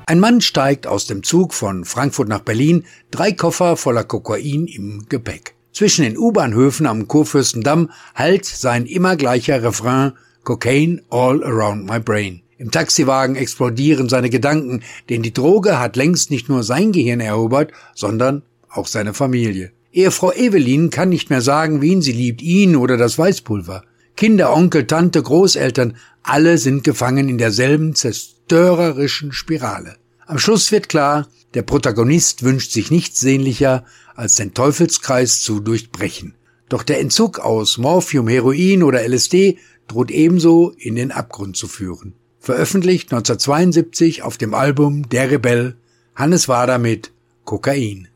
Ein Mann steigt aus dem Zug von Frankfurt nach Berlin, 3 Koffer voller Kokain im Gepäck. Zwischen den U-Bahnhöfen am Kurfürstendamm hallt sein immer gleicher Refrain Cocaine all around my brain. Im Taxiwagen explodieren seine Gedanken, denn die Droge hat längst nicht nur sein Gehirn erobert, sondern auch seine Familie. Ehefrau Evelyn kann nicht mehr sagen, wen sie liebt, ihn oder das Weißpulver. Kinder, Onkel, Tante, Großeltern, alle sind gefangen in derselben zerstörerischen Spirale. Am Schluss wird klar, der Protagonist wünscht sich nichts sehnlicher, als den Teufelskreis zu durchbrechen. Doch der Entzug aus Morphium, Heroin oder LSD droht ebenso in den Abgrund zu führen. Veröffentlicht 1972 auf dem Album Der Rebell, Hannes Wader mit Kokain.